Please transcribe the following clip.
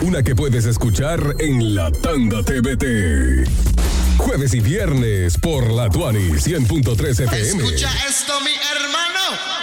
Una que puedes escuchar en La Tanda TVT. Jueves y viernes por la Tuani 100.3 FM. Escucha esto, mi hermano.